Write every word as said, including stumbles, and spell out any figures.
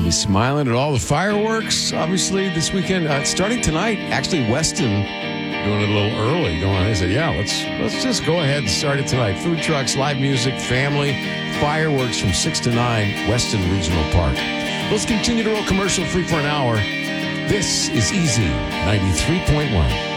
be smiling at all the fireworks, obviously, this weekend. Uh, starting tonight, actually, Weston doing it a little early. Going, I said, yeah, let's let's just go ahead and start it tonight. Food trucks, live music, family, fireworks from six to nine, Weston Regional Park. Let's continue to roll commercial free for an hour. This is Easy ninety-three point one.